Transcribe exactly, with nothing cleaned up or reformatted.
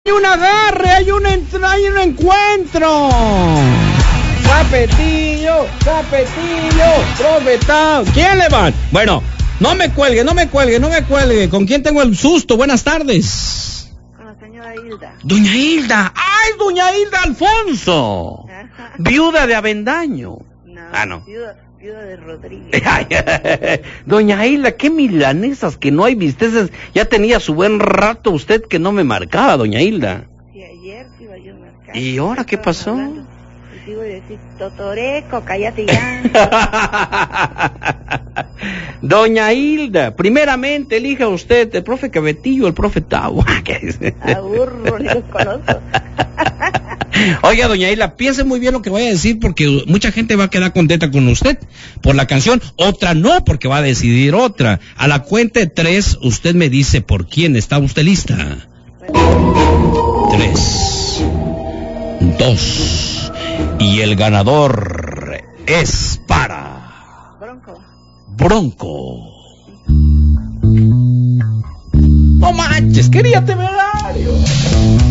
Hay un agarre, hay un, entr- hay un encuentro. Capetillo, Capetillo, profetado. ¿Quién le va? Bueno, no me cuelgue, no me cuelgue, no me cuelgue. ¿Con quién tengo el susto? Buenas tardes. Con la señora Hilda. Doña Hilda. ¡Ay, doña Hilda Alfonso! Ajá. Viuda de Avendaño. No, Ah, no. Viuda, viuda de Rodríguez. Doña Hilda, qué milanesas que no hay visteces. Ya tenía su buen rato usted que no me marcaba, doña Hilda. Sí, ayer te iba yo a marcar. ¿Y ahora qué pasó? Hablando, y te iba a decir, Totoreco, cállate ya. Doña Hilda, primeramente elija usted el profe Capetillo o el profe Tavo. Aburro, ni los conozco. Oiga, doña Hilda, piense muy bien lo que voy a decir porque mucha gente va a quedar contenta con usted por la canción, otra no, porque va a decidir otra. A la cuenta de tres, usted me dice por quién. ¿Está usted lista? Bueno. Tres, dos, y el ganador es para Bronco. Bronco. No manches, quería temerario.